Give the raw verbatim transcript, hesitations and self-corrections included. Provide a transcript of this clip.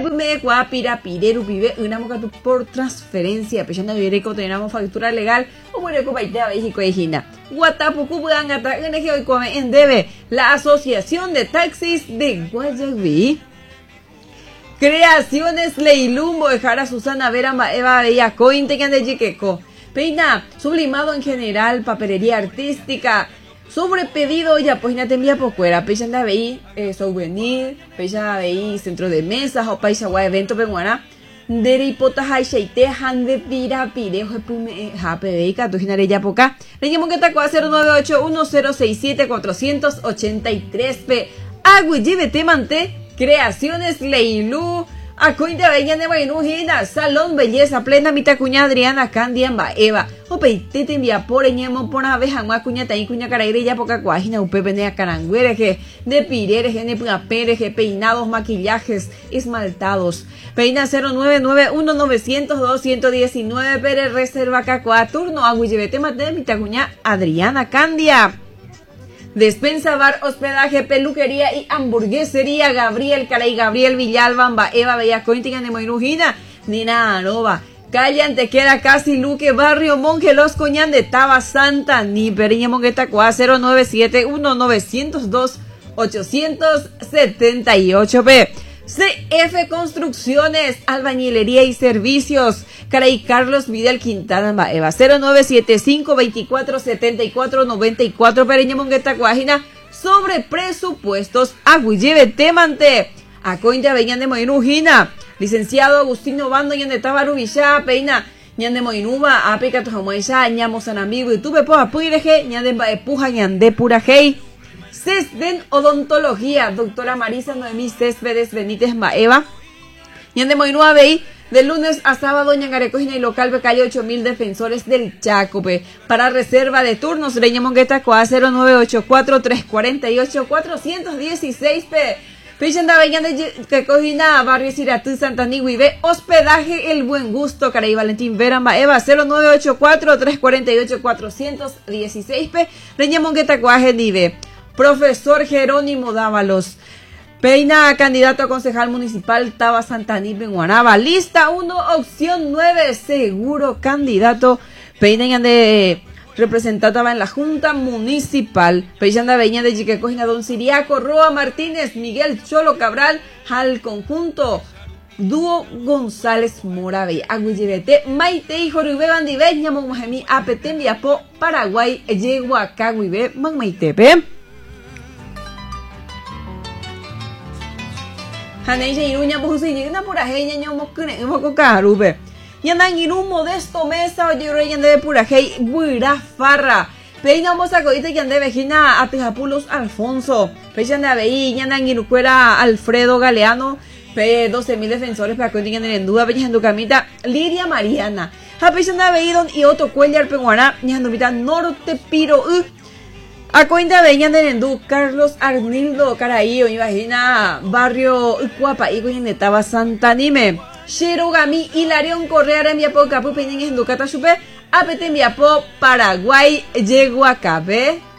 me guapira pireru vive una moca por transferencia, pues ya no diré que tenemos factura legal o bueno que baita México ejina. Guatapu cubangata N G hoy come en debe la Asociación de Taxis de Guayaquil. Creaciones Leilumbo dejar a Susana Vera Eva Bella Cointecan de Jiqueco. Peina sublimado en general, papelería artística. Sobre pedido ya pues ya te envía por fuera, pecha anda veí eh, souvenir, pecha veí centro de mesas o paisa guay evento peruana, de ripotas hay sheite han de pira pirejo pume hape veica tu ginare ya poca, le llamo que taco a cero nueve ocho uno cero seis siete cuatro ocho tres p, agua lleve te mante, creaciones Leilu, a cuenta bella de Bainujina, salón belleza plena mita cuña Adriana Candiamba Eva, o peite te envía por eñemo por una vez a cuña taí cuña caraire ya poca cuajina upe penea caranguereje, de pireres, de pereje, peinados, maquillajes, esmaltados. Peina cero nueve nueve uno nueve cero cero dos uno uno Pérez reserva cacua turno aguillevete mate mita cuña Adriana Candia. Despensa, bar, hospedaje, peluquería y hamburguesería Gabriel Caray, Gabriel Villalbamba, Eva Bella Cointigan de Moinujina, Nina Arova, calle Antequera, Casi Luque, Barrio Monje, Los Coñán de Taba Santa, ni Periña Mongueta Cuá, cero nueve siete uno nueve cero dos ocho siete ocho p. C F Construcciones, Albañilería y Servicios, Caray Carlos Vidal Quintana Eva, cero nueve siete cinco veinticuatro setenta y cuatro noventa y cuatro, Pereña Mongueta Cuajina, sobre presupuestos, Aguilleve Temante, Acointa Aveñán de Moinujina, licenciado Agustino Bando, Ñan de Tabarubilla, Peina, Ñan de Moinuba, Apeca Tojamoya, Ñamos an amigo y tuve poa puireje, Ñan de Baepuja, Ñan de Purajei. Cesden Odontología, doctora Marisa Noemí Céspedes Benítez Maeva. Ñan de Moinúa Bey, de lunes a sábado, Ñangarecojina y local Becalle ocho mil defensores del Chacope. Para reserva de turnos, Reña Mongueta Coa cero nueve ocho cuatro tres cuatro ocho cuatro uno seis p. Pichanda Beñan de Cecojina, Barrio Ciratú, Santaní, B. Hospedaje El Buen Gusto, Caray Valentín Vera Maeva, cero nueve ocho cuatro tres cuatro ocho cuatro uno seis p. Reña Mongueta Coa Genive. Profesor Jerónimo Dávalos, Peina, candidato a concejal municipal Taba Santaní Benguanaba, lista uno, opción nueve, seguro candidato, Peina de representaba en la Junta Municipal, Peina Veña de Jiquecojina, Don Siriaco, Roa Martínez, Miguel Cholo Cabral, al conjunto Dúo González Morave, Aguillevete, Maite y Jorube Bandiveña, Monmajemi, Apeten Viapo, Paraguay, Yegua, Caguibe, Manmaitepe. Haneja Iruña Busigna Purajeña Ñomocune Mococarube. Yandan Irún Modesto Mesa, Oyereyan de Purajei, Buira Farra. Peina Mosa Coite que ande vejina a Tejapulos Alfonso. Peina de Aveí, Yandan Irucuera Alfredo Galeano. P doce mil defensores para que tengan en duda. Peña en tu camita, Lidia Mariana. A Peina de Aveí y Otto Cuellar Penguana, Ñandumita Norte Piro. A cuenta de Ñandenendú, Carlos Arnildo Caraío, imagina Barrio Cuapa y Coñanetaba Santanime, Shirogami, Hilarión Correa, Rembiapo, Capu, Peñen, Ducata Chupe, Apete, Enviapo, Paraguay, Yeguacabe.